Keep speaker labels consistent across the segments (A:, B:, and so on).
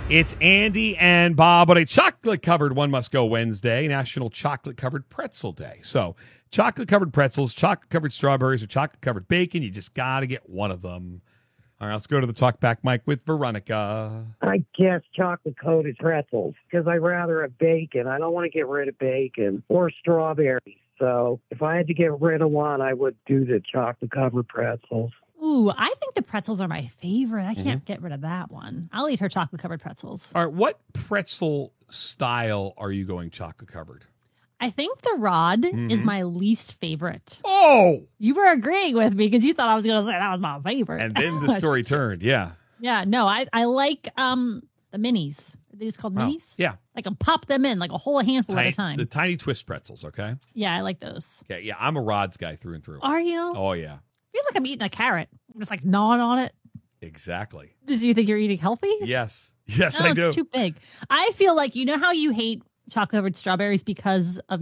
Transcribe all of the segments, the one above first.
A: It's Andy and Bob on a chocolate-covered One Must Go Wednesday, National Chocolate-Covered Pretzel Day. So, chocolate-covered pretzels, chocolate-covered strawberries, or chocolate-covered bacon. You just got to get one of them. All right, let's go to the talkback mic with Veronica.
B: I guess chocolate-coated pretzels because I'd rather have bacon. I don't want to get rid of bacon or strawberries. So if I had to get rid of one, I would do the chocolate-covered pretzels.
C: Ooh, I think the pretzels are my favorite. I can't get rid of that one. I'll eat her chocolate-covered pretzels.
A: All right, what pretzel style are you going chocolate-covered?
C: I think the rod is my least favorite.
A: Oh!
C: You were agreeing with me because you thought I was going to say that was my favorite.
A: And then the story turned, yeah.
C: Yeah, no, I like the minis. Are they just called minis?
A: Yeah.
C: I can pop them in like a whole handful at a time.
A: The tiny twist pretzels, okay?
C: Yeah, I like those.
A: Okay, yeah, I'm a rods guy through and through.
C: Are you?
A: Oh, yeah.
C: I feel like I'm eating a carrot. I'm just like gnawing on it.
A: Exactly.
C: Do you think you're eating healthy?
A: Yes. Yes,
C: No,
A: I do.
C: It's too big. I feel like, you know how you hate chocolate-covered strawberries because of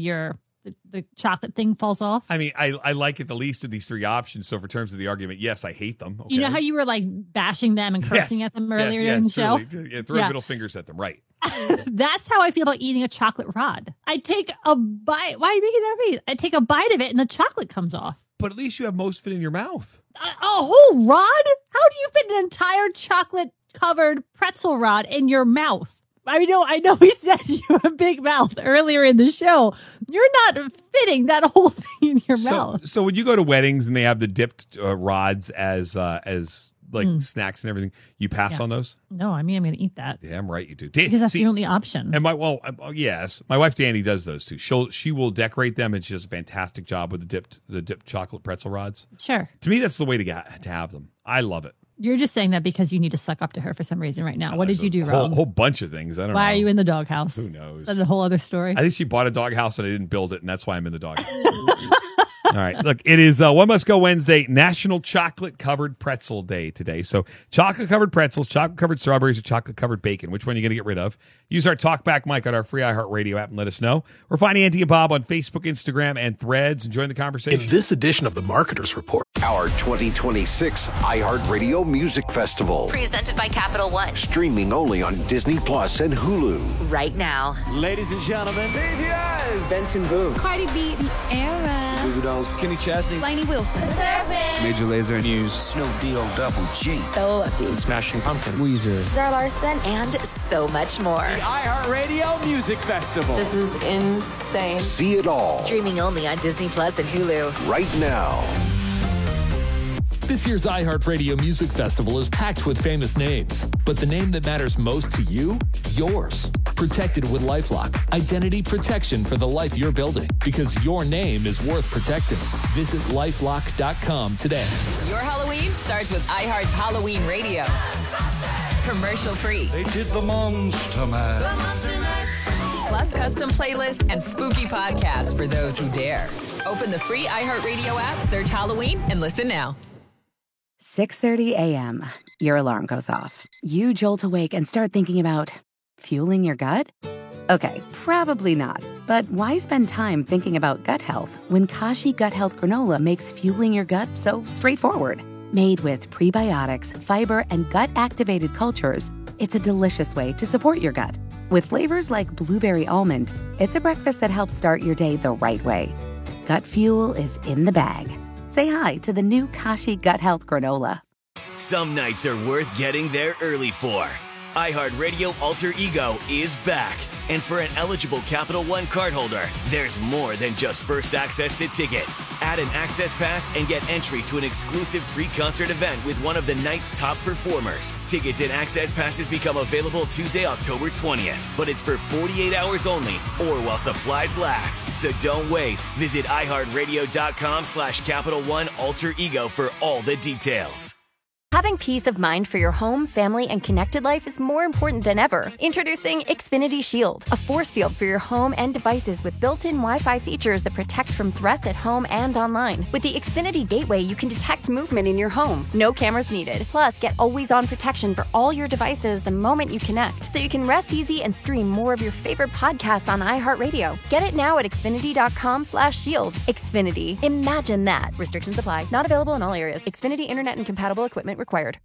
C: the chocolate thing falls off?
A: I mean, I like it the least of these three options. So for terms of the argument, yes, I hate them. Okay?
C: You know how you were like bashing them and cursing at them earlier in the show?
A: Yeah, throw middle fingers at them, right.
C: That's how I feel about eating a chocolate rod. I take a bite. Why are you making that face? I take a bite of it and the chocolate comes off.
A: But at least you have most of it in your mouth.
C: A whole rod? How do you fit an entire chocolate-covered pretzel rod in your mouth? I know we said you have a big mouth earlier in the show. You're not fitting that whole thing in your mouth.
A: So when you go to weddings and they have the dipped rods as snacks and everything, you pass on those?
C: No, I mean, I'm going to eat that.
A: Damn right you do.
C: Because that's the only option.
A: And yes, my wife Danny does those too. She will decorate them, and she does a fantastic job with the dipped chocolate pretzel rods.
C: Sure.
A: To me, that's the way to have them. I love it.
C: You're just saying that because you need to suck up to her for some reason right now. What did you do wrong?
A: A whole bunch of things. I don't know.
C: Why are you in the doghouse?
A: Who knows?
C: That's a whole other story.
A: I think she bought a doghouse and I didn't build it, and that's why I'm in the doghouse. All right. Look, it is One Must Go Wednesday, National Chocolate-Covered Pretzel Day today. So chocolate-covered pretzels, chocolate-covered strawberries, or chocolate-covered bacon. Which one are you going to get rid of? Use our TalkBack mic on our free iHeartRadio app and let us know. Or find Andy and Bob on Facebook, Instagram, and Threads and join the conversation.
D: In this edition of the Marketer's Report,
E: our 2026 iHeartRadio Music Festival.
F: Presented by Capital One.
E: Streaming only on Disney Plus and Hulu.
F: Right now.
G: Ladies and gentlemen, BTS.
H: Benson Boone.
I: Cardi B. Tierra.
H: Goo Dolls.
G: Kenny Chesney.
I: Lainey Wilson.
G: Major Lazer News.
E: Snoop D-O Double G.
F: So Lefty.
G: Smashing Pumpkins. Weezer.
F: Zara Larson. And so much more.
G: The iHeartRadio Music Festival.
I: This is insane.
E: See it all.
F: Streaming only on Disney Plus and Hulu.
E: Right now.
J: This year's iHeartRadio Music Festival is packed with famous names, but the name that matters most to you, yours. Protected with LifeLock, identity protection for the life you're building, because your name is worth protecting. Visit LifeLock.com today.
K: Your Halloween starts with iHeart's Halloween Radio. Commercial free.
L: They did the Monster Mash.
K: Plus custom playlist and spooky podcasts for those who dare. Open the free iHeartRadio app, search Halloween, and listen now.
M: 6:30 a.m. Your alarm goes off. You jolt awake and start thinking about fueling your gut? Okay, probably not. But why spend time thinking about gut health when Kashi Gut Health Granola makes fueling your gut so straightforward? Made with prebiotics, fiber, and gut-activated cultures, it's a delicious way to support your gut. With flavors like blueberry almond, it's a breakfast that helps start your day the right way. Gut fuel is in the bag. Say hi to the new Kashi Gut Health Granola.
N: Some nights are worth getting there early for. iHeartRadio Alter Ego is back. And for an eligible Capital One cardholder, there's more than just first access to tickets. Add an access pass and get entry to an exclusive pre-concert event with one of the night's top performers. Tickets and access passes become available Tuesday, October 20th. But it's for 48 hours only or while supplies last. So don't wait. Visit iHeartRadio.com/Capital One Alter Ego for all the details.
O: Having peace of mind for your home, family, and connected life is more important than ever. Introducing Xfinity Shield, a force field for your home and devices with built-in Wi-Fi features that protect from threats at home and online. With the Xfinity Gateway, you can detect movement in your home. No cameras needed. Plus, get always-on protection for all your devices the moment you connect, so you can rest easy and stream more of your favorite podcasts on iHeartRadio. Get it now at Xfinity.com/shield. Xfinity. Imagine that. Restrictions apply. Not available in all areas. Xfinity Internet and compatible equipment required.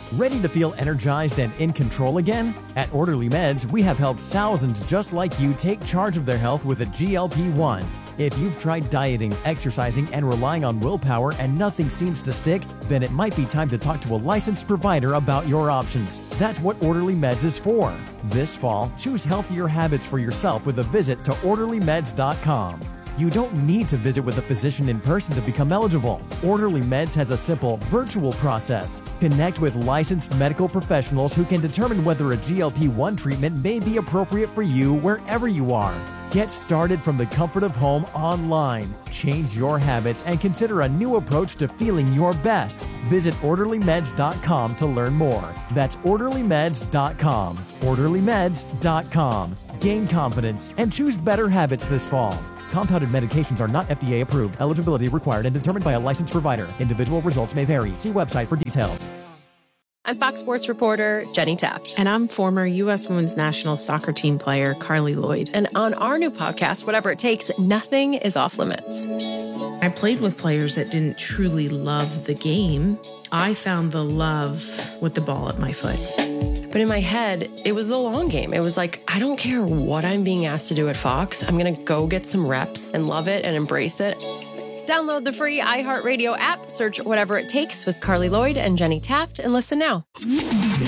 H: Ready to feel energized and in control again? At Orderly Meds, we have helped thousands just like you take charge of their health with a GLP-1. If you've tried dieting, exercising, and relying on willpower and nothing seems to stick, then it might be time to talk to a licensed provider about your options. That's what Orderly Meds is for. This fall, choose healthier habits for yourself with a visit to orderlymeds.com. You don't need to visit with a physician in person to become eligible. Orderly Meds has a simple, virtual process. Connect with licensed medical professionals who can determine whether a GLP-1 treatment may be appropriate for you wherever you are. Get started from the comfort of home online. Change your habits and consider a new approach to feeling your best. Visit orderlymeds.com to learn more. That's orderlymeds.com. orderlymeds.com. Gain confidence and choose better habits this fall. Compounded medications are not FDA approved. Eligibility required and determined by a licensed provider. Individual results may vary. See website for details.
P: I'm Fox Sports reporter Jenny Taft.
Q: And I'm former U.S. Women's National Soccer Team player Carly Lloyd.
P: And on our new podcast, Whatever It Takes, nothing is off limits.
Q: I played with players that didn't truly love the game. I found the love with the ball at my foot.
P: But in my head, it was the long game. It was like, I don't care what I'm being asked to do at Fox. I'm going to go get some reps and love it and embrace it. Download the free iHeartRadio app, search Whatever It Takes with Carly Lloyd and Jenny Taft, and listen now.